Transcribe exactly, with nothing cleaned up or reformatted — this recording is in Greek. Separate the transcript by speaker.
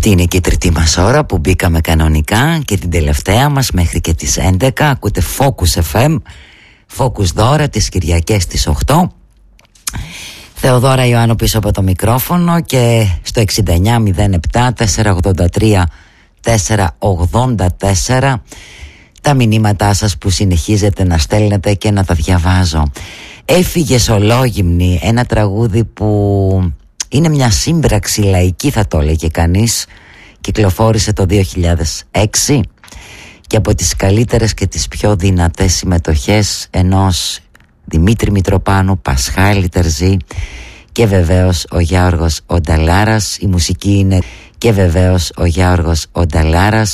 Speaker 1: Αυτή είναι και η τρίτη μας ώρα που μπήκαμε κανονικά και την τελευταία μας μέχρι και τις έντεκα. Ακούτε Focus εφ εμ, Focus δώρα τις Κυριακές στις οκτώ. Θεοδώρα Ιωάννου πίσω από το μικρόφωνο και στο εξήντα εννιά μηδέν επτά τετρακόσια ογδόντα τρία τετρακόσια ογδόντα τέσσερα τα μηνύματά σας που συνεχίζετε να στέλνετε και να τα διαβάζω. Έφυγες ολόγυμνη, ένα τραγούδι που είναι μια σύμπραξη λαϊκή, θα το έλεγε κανείς. Κυκλοφόρησε το δύο χιλιάδες έξι και από τις καλύτερες και τις πιο δυνατές συμμετοχές ενός Δημήτρη Μητροπάνου, Πασχάλη Τερζή και βεβαίως ο Γιώργος ο Νταλάρας. Η μουσική είναι και βεβαίως ο Γιώργος ο Νταλάρας.